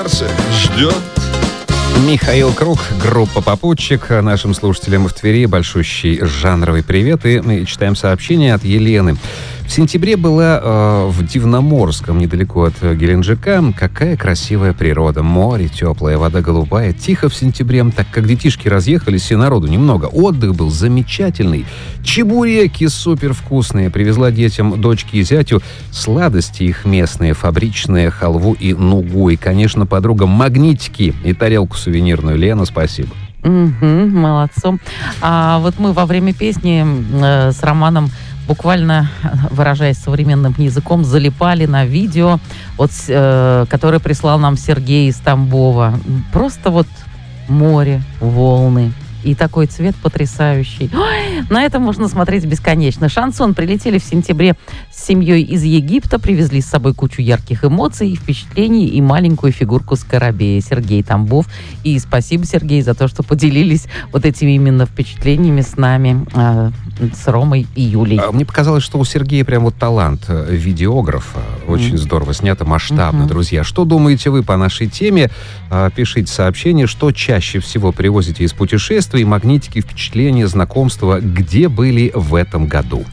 ждет. Михаил Круг, группа «Попутчик». Нашим слушателям в Твери большущий жанровый привет. И мы читаем сообщение от Елены. В сентябре была в Дивноморском, недалеко от Геленджика. Какая красивая природа. Море теплое, вода голубая. Тихо в сентябре, так как детишки разъехались, и народу немного. Отдых был замечательный. Чебуреки супер вкусные. Привезла детям, дочке и зятю сладости их местные, фабричные, халву и нугу. И, конечно, подругам магнитики и тарелку сувенирную. Лена, спасибо. Молодцом. А вот мы во время песни с Романом, буквально выражаясь современным языком, залипали на видео, которое прислал нам Сергей из Тамбова. Просто вот море, волны. И такой цвет потрясающий. Ой, на это можно смотреть бесконечно. Шансон. Прилетели в сентябре с семьей из Египта, привезли с собой кучу ярких эмоций и впечатлений и маленькую фигурку скоробея. Сергей Тамбов. И спасибо, Сергей, за то, что поделились вот этими именно впечатлениями с нами, с Ромой и Юлей. Мне показалось, что у Сергея прям вот талант видеографа. Очень здорово снято, масштабно, друзья. Что думаете вы по нашей теме? Пишите сообщение, что чаще всего привозите из путешествий, магнитики, впечатления, знакомства, где были в этом году.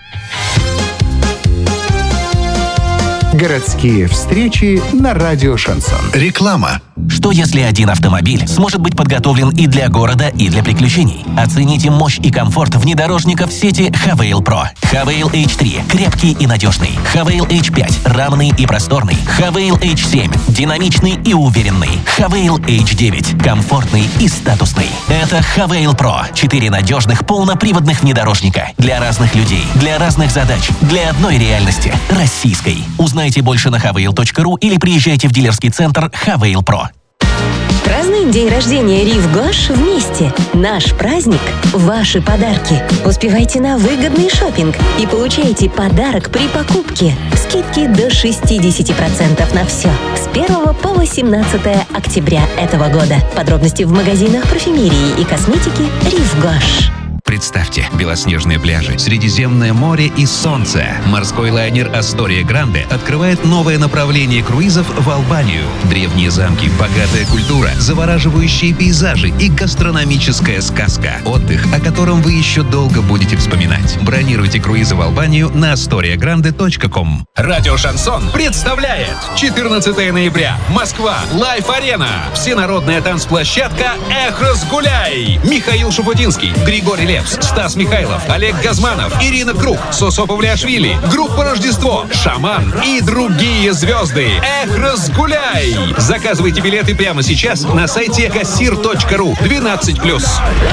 Городские встречи на радио «Шансон». Реклама. Что если один автомобиль сможет быть подготовлен и для города, и для приключений? Оцените мощь и комфорт внедорожников сети Havail Pro. Havail H3 – крепкий и надежный. Havail H5 – рамный и просторный. Havail H7 – динамичный и уверенный. Havail H9 – комфортный и статусный. Это Havail Pro – 4 надежных полноприводных внедорожника. Для разных людей, для разных задач, для одной реальности – российской. Узнайте больше на havail.ru или приезжайте в дилерский центр Havail Pro. Празднуем день рождения Рив Гош вместе. Наш праздник – ваши подарки. Успевайте на выгодный шопинг и получайте подарок при покупке. Скидки до 60% на все. С 1 по 18 октября этого года. Подробности в магазинах парфюмерии и косметики Рив Гош. Представьте, белоснежные пляжи, Средиземное море и солнце. Морской лайнер «Астория Гранде» открывает новое направление круизов в Албанию. Древние замки, богатая культура, завораживающие пейзажи и гастрономическая сказка. Отдых, о котором вы еще долго будете вспоминать. Бронируйте круизы в Албанию на astoriagrande.com. Радио «Шансон» представляет 14 ноября. Москва. Лайф-арена. Всенародная танцплощадка «Эх, разгуляй». Михаил Шуфутинский, Григорий Лепс, Стас Михайлов, Олег Газманов, Ирина Круг, Сосо Павлиашвили, группа «Рождество», «Шаман» и другие звезды. Эх, разгуляй! Заказывайте билеты прямо сейчас на сайте kassir.ru 12+.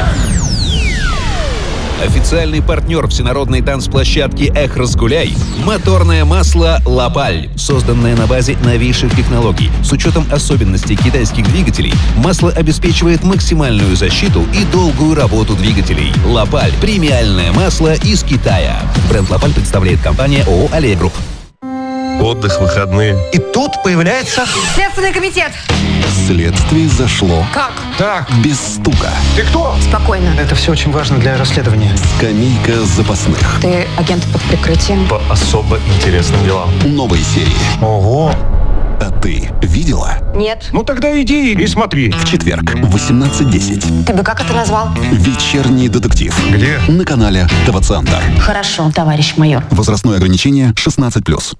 Официальный партнер всенародной танцплощадки «Эх, разгуляй» — моторное масло «Лапаль». Созданное на базе новейших технологий. С учетом особенностей китайских двигателей, масло обеспечивает максимальную защиту и долгую работу двигателей. «Лапаль» — премиальное масло из Китая. Бренд «Лапаль» представляет компания ООО «Аллея Групп». Отдых, выходные. И тут появляется... Следственный комитет. Следствие зашло. Как? Так. Без стука. Ты кто? Спокойно. Это все очень важно для расследования. Скамейка запасных. Ты агент под прикрытием. По особо интересным делам. Новые серии. Ого. А ты видела? Нет. Ну тогда иди и смотри. В четверг в 18:10. Ты бы как это назвал? Вечерний детектив. Где? На канале ТВ-центр. Хорошо, товарищ майор. Возрастное ограничение 16+.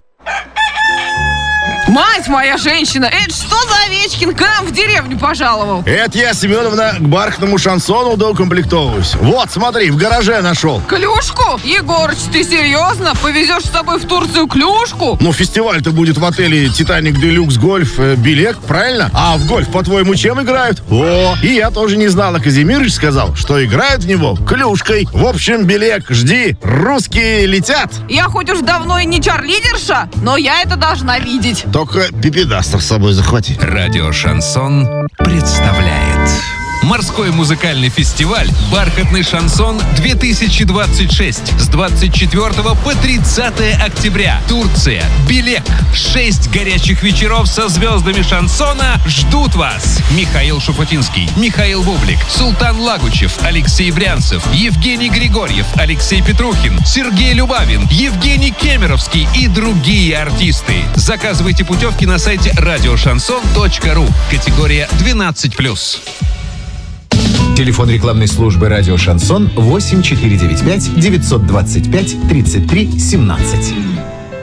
Мать моя женщина, это что за Овечкин к нам в деревню пожаловал? Это я, Семеновна, к бархатному шансону доукомплектовываюсь. Вот, смотри, в гараже нашел. Клюшку? Егорыч, ты серьезно? Повезешь с собой в Турцию клюшку? Ну, фестиваль-то будет в отеле «Титаник Делюкс Гольф Билет», правильно? А в гольф, по-твоему, чем играют? О, и я тоже не знал, а Казимирыч сказал, что играют в него клюшкой. В общем, Билет, жди, русские летят. Я хоть уж давно и не чарлидерша, но я это должна видеть. Только пипедастер с собой захвати. Радио «Шансон» представляет Морской музыкальный фестиваль «Бархатный шансон-2026» с 24 по 30 октября. Турция. Белек. 6 горячих вечеров со звездами шансона ждут вас. Михаил Шуфутинский, Михаил Бублик, Султан Лагучев, Алексей Брянцев, Евгений Григорьев, Алексей Петрухин, Сергей Любавин, Евгений Кемеровский и другие артисты. Заказывайте путевки на сайте радиошансон.ру. Категория 12+. Телефон рекламной службы «Радио Шансон» 8495 925 33 17.